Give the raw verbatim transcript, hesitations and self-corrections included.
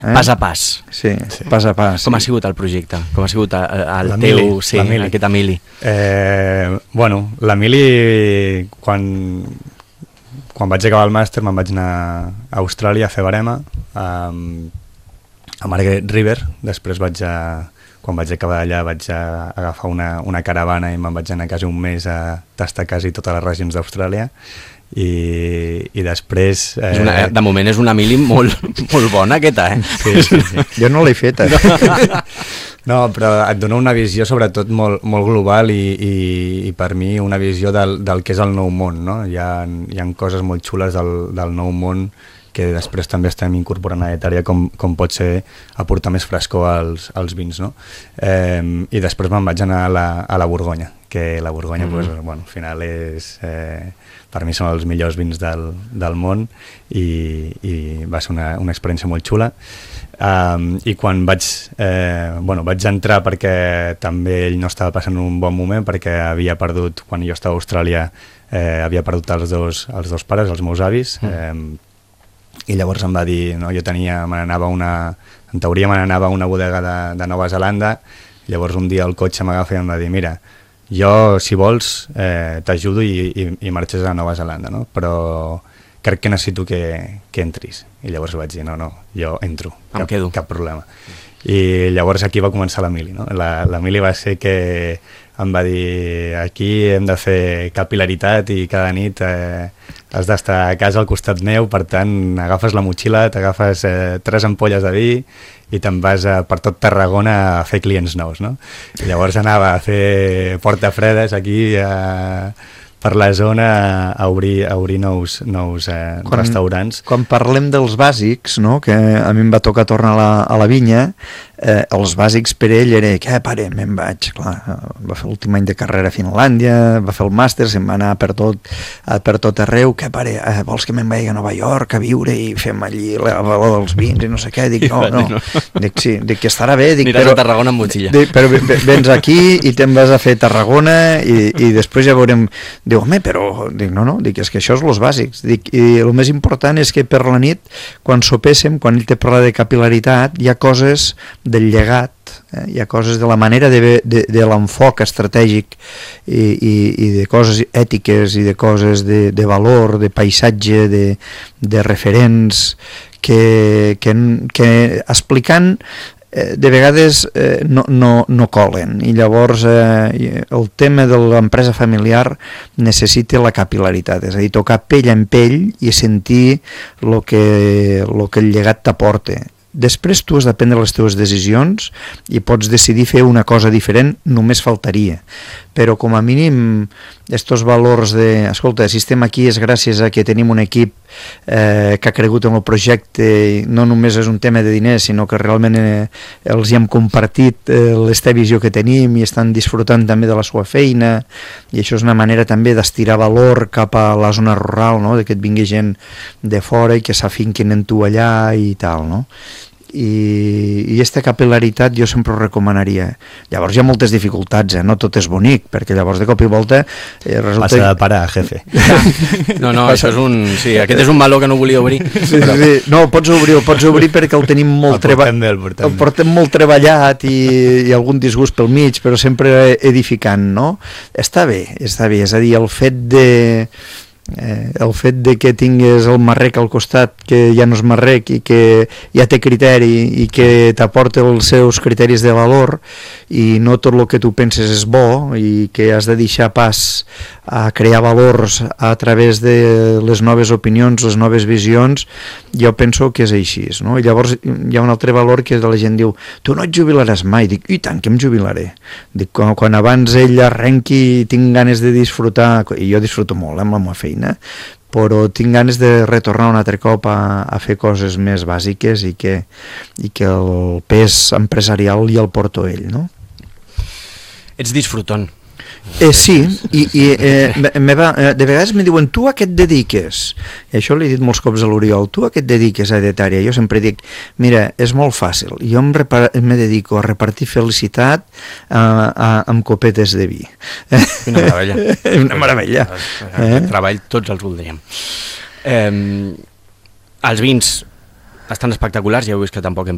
Eh? Pas a pas. Sí, sí, pas a pas. Com sí. ha sigut el projecte? Com ha sigut el, el La teu, Mili, sí, la Mili. aquest Emili? Eh, bueno, la Mili, quan, quan vaig acabar el màster me'n vaig anar a Austràlia a fer barema, a, a Margaret River. Després vaig a, quan vaig acabar allà vaig a agafar una, una caravana i me'n vaig anar quasi un mes a tastar quasi totes les regions d'Austràlia. I, i després... Eh... És una, de moment és una mili molt, molt bona aquesta, eh? Sí, sí, sí. Jo no l'he feta. No, però et dona una visió sobretot molt, molt global i, i, i per mi una visió del, del que és el nou món, no? Hi ha, hi ha coses molt xules del, del nou món que després també estem incorporant a Etària, com, com pot ser aportar més frescor als, als vins, no? Eh, I després me'n vaig anar a la, a la Borgonya, que la Borgonya, mm-hmm. pues, bueno, al final és... Eh, per mi són els millors vins del, del món i, i va ser una, una experiència molt xula. Um, I quan vaig, eh, bueno, vaig entrar perquè també ell no estava passant un bon moment, perquè havia perdut, quan jo estava a Austràlia, eh, havia perdut els dos, els dos pares, els meus avis, mm. eh, i llavors em va dir, no, jo tenia, me n'anava una, en teoria me n'anava a una bodega de, de Nova Zelanda, llavors un dia el cotxe m'agafa i em va dir, mira, jo, si vols, eh, t'ajudo i, i, i marxes a Nova Zelanda, no? Però crec que necessito que, que entris. I llavors vaig dir, no, no, jo entro, em cap, quedo. Cap problema. I llavors aquí va començar la Mili, no? La, la Mili va ser que em va dir, aquí hem de fer capil·laritat i cada nit eh, has d'estar a casa al costat meu, per tant, agafes la motxilla, t'agafes eh, tres ampolles de vi i te'n vas a, per tot Tarragona a fer clients nous, no? I llavors anava a fer portafredes aquí a, per la zona a obrir, a obrir nous, nous eh, quan, restaurants. Quan parlem dels bàsics, no? Que a mi em va tocar tornar a la, a la vinya, eh, els bàsics per ell era que, eh, pare, me'n vaig, clar, va fer l'últim any de carrera a Finlàndia, va fer el màster, se'n va anar per tot, per tot arreu, que pare, eh, vols que me'n vagi a Nova York a viure i fem allí la valor dels vins i no sé què, dic, no, no, dic, sí, dic que estarà bé, dic, aniràs però, a Tarragona amb motxilla. Dic, però vens aquí i te'n vas a fer Tarragona i, i després ja veurem, diu, home, però, dic, no, no, dic, és que això és els bàsics, dic, i el més important és que per la nit, quan sopéssim, quan ell te parla de capil·laritat, hi ha coses del llegat, eh? Hi ha coses de la manera de, de, de l'enfoc estratègic i, i, i de coses ètiques i de coses de, de valor, de paisatge, de, de referents que, que, que explicant eh, de vegades eh, no, no, no colen, i llavors eh, el tema de l'empresa familiar necessita la capil·laritat, és a dir, tocar pell en pell i sentir el que, lo que el llegat t'aporta. Després tu has de prendre les teves decisions i pots decidir fer una cosa diferent, només faltaria. Però com a mínim estos valors de, escolta, si estem aquí és gràcies a que tenim un equip eh, que ha cregut en el projecte, i no només és un tema de diners, sinó que realment eh, els hi hem compartit eh, l'esta visió que tenim i estan disfrutant també de la seva feina, i això és una manera també d'estirar valor cap a la zona rural, no? De que et vingui gent de fora i que s'afinquin en tu allà i tal, no? i, i aquesta capil·laritat jo sempre ho recomanaria. Llavors hi ha moltes dificultats, eh? No tot és bonic, perquè llavors de cop i volta eh, resulta... Passa de pare a jefe. No, no, això és un... Sí, aquest és un meló que no volia obrir. Sí, però... sí, no, pots obrir, el pots obrir perquè el tenim molt treballat. El, el, el portem molt treballat i, i algun disgust pel mig, però sempre edificant, no? Està bé, està bé, és a dir, el fet de... Eh, el fet de que tingues el marrec al costat que ja no és marrec i que ja té criteri i que t'aporta els seus criteris de valor i no tot el que tu penses és bo i que has de deixar pas a crear valors a través de les noves opinions, les noves visions, jo penso que és així, no? I llavors hi ha un altre valor que la gent diu, tu no et jubilaràs mai. Dic, i tant que em jubilaré. Dic, quan, quan abans ell arrenqui tinc ganes de disfrutar, i jo disfruto molt eh, amb la meva feina, però tinc ganes de retornar un altre cop a, a fer coses més bàsiques i que, i que el pes empresarial ja el porto ell, no? Ets disfrutant. Eh, sí, i, i eh, me va, eh, de vegades me diuen, tu a què et dediques? I això l'he dit molts cops a l'Oriol, tu a què et dediques a Etària? Jo sempre dic, mira, és molt fàcil, jo em repar- me dedico a repartir felicitat a, a, amb copetes de vi. Una meravella. Una meravella. Eh? Treball tots els voldríem. Eh, els vins estan espectaculars, ja heu vist que tampoc hem